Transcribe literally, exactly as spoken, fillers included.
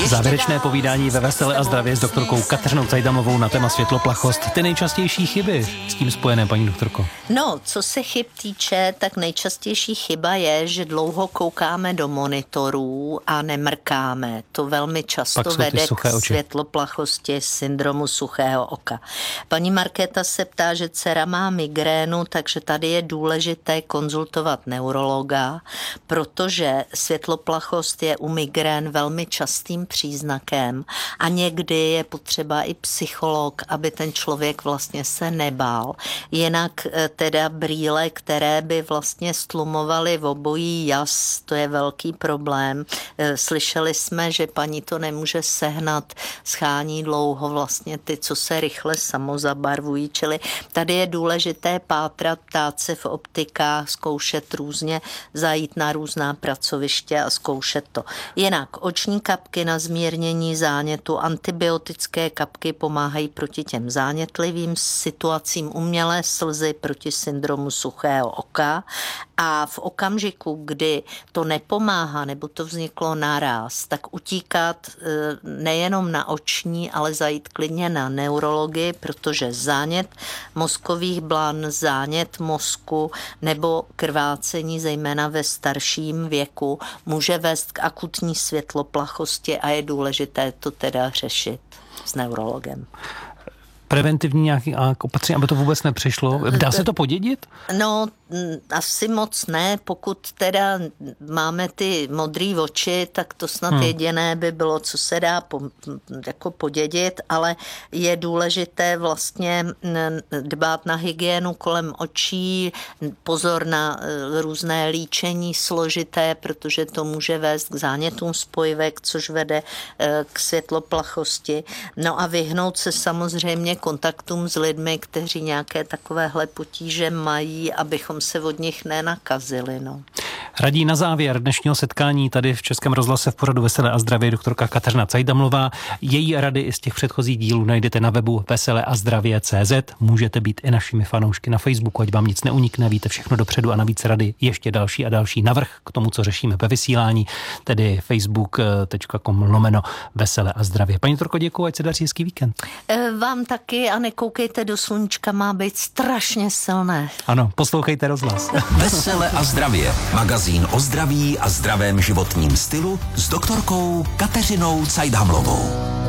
Závěrečné povídání ve Veselé a zdravě s doktorkou Kateřinou Cajdamovou na téma světloplachost. Ty nejčastější chyby s tím spojené, paní doktorko? No, co se chyb týče, tak nejčastější chyba je, že dlouho koukáme do monitorů a nemrkáme. To velmi často vede k světloplachosti, syndromu suchého oka. Paní Markéta se ptá, že dcera má migrénu, takže tady je důležité konzultovat neurologa, protože světloplachost je u migrén velmi častým příznakem a někdy je potřeba i psycholog, aby ten člověk vlastně se nebál. Jinak teda brýle, které by vlastně stlumovaly obojí jas, to je velký problém. Slyšeli jsme, že paní to nemůže sehnat, schání dlouho vlastně ty, co se rychle samozabarvují, čili tady je důležité pátrat, ptát se v optikách, zkoušet různě, zajít na různá pracoviště a zkoušet to. Jinak oční kapky na zmírnění zánětu, antibiotické kapky pomáhají proti těm zánětlivým situacím, umělé slzy proti syndromu suchého oka a v okamžiku, kdy to nepomáhá nebo to vzniklo naráz, tak utíkat nejenom na oční, ale zajít klidně na neurologii, protože zánět mozkových blan, zánět mozku nebo krvácení, zejména ve starším věku, může vést k akutní světloplachosti a je důležité to teda řešit s neurologem. Preventivní nějaký opatření, aby to vůbec nepřišlo? Dá se to podědit? No, asi moc ne. Pokud teda máme ty modrý oči, tak to snad hmm. jediné by bylo, co se dá po, jako podědit, ale je důležité vlastně dbát na hygienu kolem očí, pozor na různé líčení složité, protože to může vést k zánětům spojivek, což vede k světloplachosti. No a vyhnout se samozřejmě kontaktům s lidmi, kteří nějaké takovéhle potíže mají, abychom se od nich nenakazili. No. Radí na závěr dnešního setkání tady v Českém rozhlase v pořadu Veselé a zdravě doktorka Kateřina Cajdamová. Její rady i z těch předchozích dílů najdete na webu veselé a zdravě tečka cé zet. Můžete být i našimi fanoušky na Facebooku, ať vám nic neunikne, víte všechno dopředu a navíc rady ještě další a další navrch k tomu, co řešíme ve vysílání, tedy facebook tečka com lomeno veselé a zdravě. Paní doktorko, děkuji, ať se daří hezký víkend. Vám taky a nekoukejte do sluníčka, má být strašně silné. Ano, poslouchejte rozhlas. Veselé a zdravě. Magazín o zdraví a zdravém životním stylu s doktorkou Kateřinou Cajdamovou.